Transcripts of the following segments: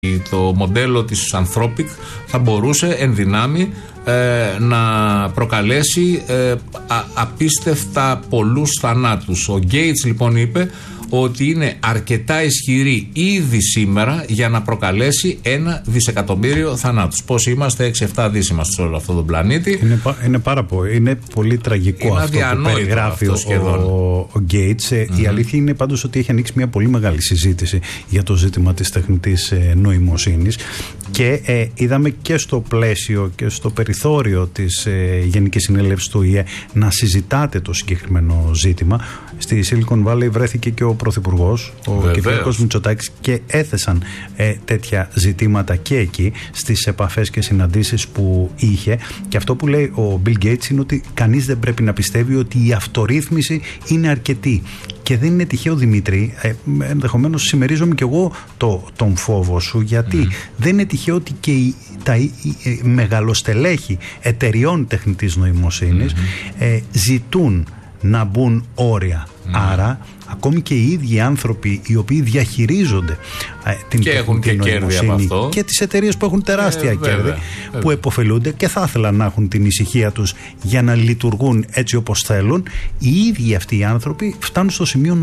το μοντέλο της Anthropic θα μπορούσε εν δυνάμει να προκαλέσει απίστευτα πολλούς θανάτους. Ο Gates λοιπόν είπε ότι είναι αρκετά ισχυρή ήδη σήμερα για να προκαλέσει 1 δισεκατομμύριο θανάτους. Πώς είμαστε, 6-7 δις είμαστε σε όλο αυτό τον πλανήτη. Είναι πολύ τραγικό είναι αυτό που περιγράφει ο Gates. Η αλήθεια είναι πάντως ότι έχει ανοίξει μια πολύ μεγάλη συζήτηση για το ζήτημα της τεχνητής νοημοσύνης και είδαμε και στο πλαίσιο και στο περιθώριο της Γενικής Συνέλευσης του ΟΗΕ να συζητάτε το συγκεκριμένο ζήτημα. Στη Silicon Valley βρέθηκε και ο Πρωθυπουργός, ο Κυριάκος Μητσοτάκης, και έθεσαν τέτοια ζητήματα και εκεί στις επαφές και συναντήσεις που είχε. Και αυτό που λέει ο Bill Gates είναι ότι κανείς δεν πρέπει να πιστεύει ότι η αυτορύθμιση είναι αρκετή. Και δεν είναι τυχαίο, Δημήτρη, ενδεχομένως συμμερίζομαι και εγώ τον φόβο σου, γιατί δεν είναι τυχαίο ότι και τα μεγαλοστελέχη εταιριών τεχνητής νοημοσύνης ζητούν να μπουν όρια. Άρα ακόμη και οι ίδιοι άνθρωποι οι οποίοι διαχειρίζονται την τεχνητή νοημοσύνη και τις εταιρείες που έχουν τεράστια κέρδη, που επωφελούνται και θα ήθελαν να έχουν την ησυχία τους για να λειτουργούν έτσι όπως θέλουν, οι ίδιοι αυτοί οι άνθρωποι φτάνουν στο σημείο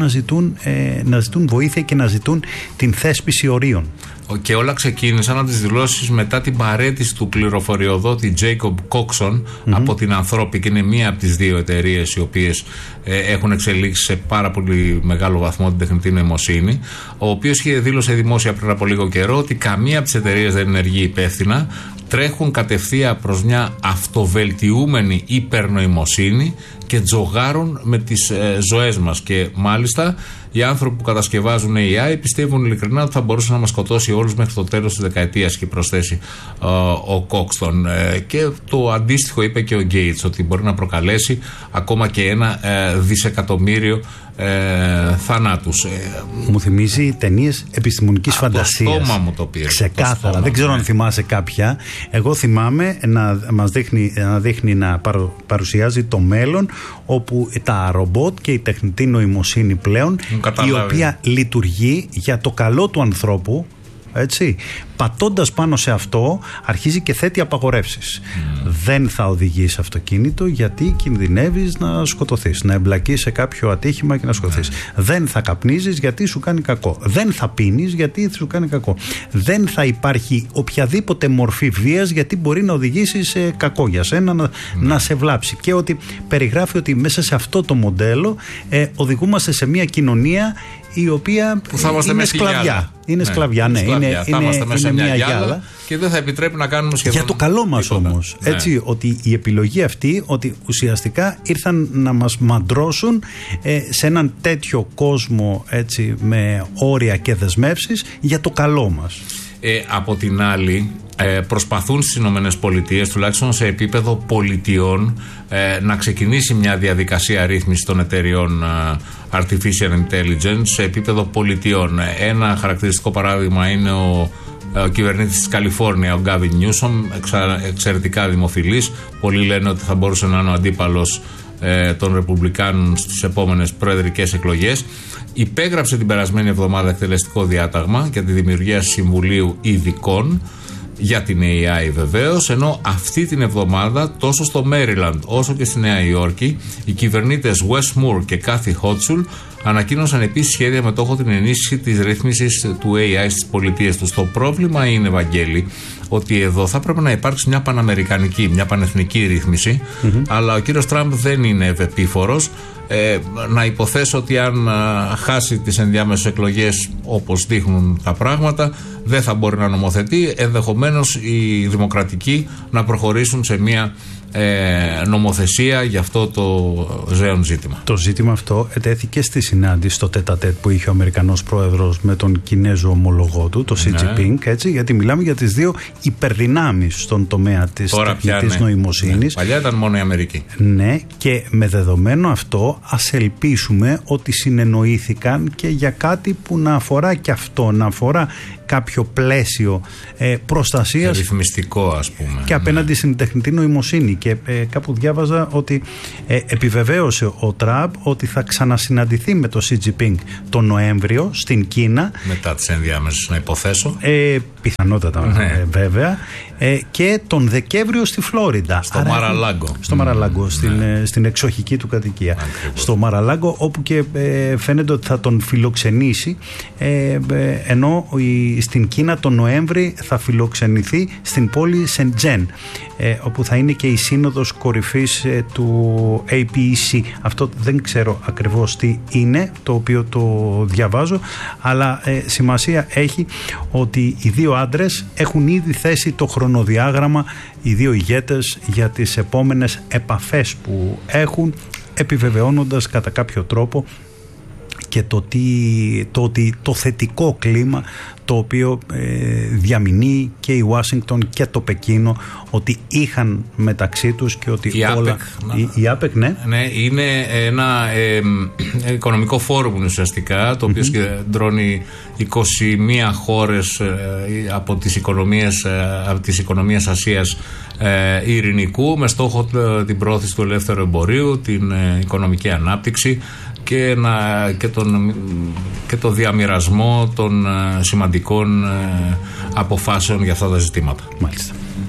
να ζητούν βοήθεια και να ζητούν την θέσπιση ορίων. Και όλα ξεκίνησαν από τις δηλώσεις μετά την παραίτηση του πληροφοριοδότη Jacob Coxon από την Anthropic. Είναι μία από τις δύο εταιρείες οι οποίες έχουν εξελίξει σε πάρα πολύ μεγάλο βαθμό την τεχνητή νοημοσύνη, ο οποίος δήλωσε δημόσια πριν από λίγο καιρό ότι καμία από τις εταιρείες δεν ενεργεί υπεύθυνα, τρέχουν κατευθείαν προς μια αυτοβελτιούμενη υπερνοημοσύνη και τζογάρουν με τις ζωές μας. Και μάλιστα οι άνθρωποι που κατασκευάζουν AI πιστεύουν ειλικρινά ότι θα μπορούσε να μας σκοτώσει όλους μέχρι το τέλος της δεκαετίας, και προσθέσει ο Coxon. Και το αντίστοιχο είπε και ο Gates, ότι μπορεί να προκαλέσει ακόμα και 1 δισεκατομμύριο θανάτους. Μου θυμίζει ταινίες επιστημονικής φαντασίας. Το στόμα μου το πήρε. Ξεκάθαρα. Δεν ξέρω αν θυμάσαι κάποια. Εγώ θυμάμαι να μας δείχνει να παρουσιάζει το μέλλον, όπου τα ρομπότ και η τεχνητή νοημοσύνη πλέον, η οποία λειτουργεί για το καλό του ανθρώπου, έτσι, πατώντας πάνω σε αυτό αρχίζει και θέτει απαγορεύσεις. Δεν θα οδηγείς αυτοκίνητο γιατί κινδυνεύεις να σκοτωθείς, να εμπλακείς σε κάποιο ατύχημα και να σκοτωθείς. Δεν θα καπνίζεις γιατί σου κάνει κακό. Δεν θα πίνεις γιατί σου κάνει κακό. Δεν θα υπάρχει οποιαδήποτε μορφή βίας γιατί μπορεί να οδηγήσει σε κακό για σένα, να σε βλάψει. Και ότι περιγράφει ότι μέσα σε αυτό το μοντέλο οδηγούμαστε σε μια κοινωνία η οποία είναι σκλαβιά. Είναι σκλαβιά, ναι. Θα είμαστε μέσα σε μια γυάλα και δεν θα επιτρέπει να κάνουμε σχεδόν. Για το καλό μας όμως. Ναι. Έτσι, ότι η επιλογή αυτή, ότι ουσιαστικά ήρθαν να μας μαντρώσουν σε έναν τέτοιο κόσμο, έτσι, με όρια και δεσμεύσεις για το καλό μας. Από την άλλη, προσπαθούν στις ΗΠΑ, τουλάχιστον σε επίπεδο πολιτιών, να ξεκινήσει μια διαδικασία ρύθμισης των εταιριών Artificial Intelligence σε επίπεδο πολιτιών. Ένα χαρακτηριστικό παράδειγμα είναι ο κυβερνήτης της Καλιφόρνια, ο Γκάβιν Νιούσομ, εξαιρετικά δημοφιλής. Πολλοί λένε ότι θα μπορούσε να είναι ο αντίπαλος των Ρεπουμπλικάνων στις επόμενες προεδρικές εκλογές. Υπέγραψε την περασμένη εβδομάδα εκτελεστικό διάταγμα για τη δημιουργία συμβουλίου ειδικών για την AI βεβαίως, ενώ αυτή την εβδομάδα τόσο στο Μέριλαντ όσο και στη Νέα Υόρκη οι κυβερνήτες Wes Moore και Kathy Hochul ανακοίνωσαν επίσης σχέδια με στόχο την ενίσχυση της ρύθμισης του AI στις πολιτείες τους. Το πρόβλημα είναι, Βαγγέλη, ότι εδώ θα πρέπει να υπάρξει μια παναμερικανική, μια πανεθνική ρύθμιση, αλλά ο κύριος Τραμπ δεν είναι ευεπίφορος. Να υποθέσω ότι αν χάσει τις ενδιάμεσες εκλογές όπως δείχνουν τα πράγματα, δεν θα μπορεί να νομοθετεί. Ενδεχομένως οι δημοκρατικοί να προχωρήσουν σε μια νομοθεσία για αυτό το ζέον ζήτημα. Το ζήτημα αυτό ετέθηκε στη συνάντηση στο τέτα-τέτ που είχε ο Αμερικανός πρόεδρος με τον Κινέζο ομολογό του, το Xi Jinping, έτσι, γιατί μιλάμε για τις δύο υπερδυνάμεις στον τομέα της τεχνητής νοημοσύνης. Ναι. Παλιά ήταν μόνο η Αμερική. Ναι, και με δεδομένο αυτό ας ελπίσουμε ότι συνεννοήθηκαν και για κάτι που να αφορά και αυτό, να αφορά κάποιο πλαίσιο προστασίας. Ρυθμιστικό, ας πούμε. Και απέναντι στην τεχνητή νοημοσύνη. Και κάπου διάβαζα ότι επιβεβαίωσε ο Τραμπ ότι θα ξανασυναντηθεί με τον Xi Jinping τον Νοέμβριο στην Κίνα. Μετά τις ενδιάμεσες, να υποθέσω. Πιθανότατα, βέβαια. Και τον Δεκέμβριο στη Φλόριντα. Στο Μαραλάγκο. Στο Μαραλάγκο, στην εξοχική του κατοικία. Ακριβώς. Στο Μαραλάγκο, όπου και φαίνεται ότι θα τον φιλοξενήσει, ενώ στην Κίνα τον Νοέμβρη θα φιλοξενηθεί στην πόλη Σεντζέν, όπου θα είναι και η σύνοδος κορυφής του APEC. Αυτό δεν ξέρω ακριβώς τι είναι, το οποίο το διαβάζω, αλλά σημασία έχει ότι οι δύο άντρες έχουν ήδη θέσει το χρονοδιάγραμμα, οι δύο ηγέτες, για τις επόμενες επαφές που έχουν, επιβεβαιώνοντας κατά κάποιο τρόπο και το θετικό κλίμα το οποίο διαμηνύει και η Ουάσιγκτον και το Πεκίνο, ότι είχαν μεταξύ τους και ότι η ΑΠΕΚ, ναι. Είναι ένα οικονομικό φόρουμ ουσιαστικά, το οποίο συγκεντρώνει 21 χώρες από τις οικονομίες Ασίας ειρηνικού, με στόχο την πρόθεση του ελεύθερου εμπορίου, την οικονομική ανάπτυξη και το διαμοιρασμό των σημαντικών αποφάσεων για αυτά τα ζητήματα. Μάλιστα.